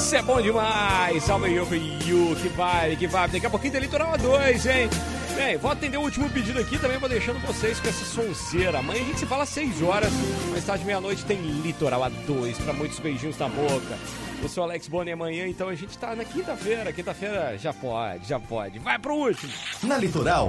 Isso é bom demais. Salve eu, que vai. Daqui a pouquinho tem Litoral A2, hein? Bem, vou atender o último pedido aqui, também vou deixando vocês com essa sonzeira. Amanhã a gente se fala às 6 horas, mais tarde, meia-noite, tem Litoral A2, pra muitos beijinhos na boca. Eu sou Alex Boni amanhã, então a gente tá na quinta-feira. Quinta-feira já pode. Vai pro último. Na Litoral.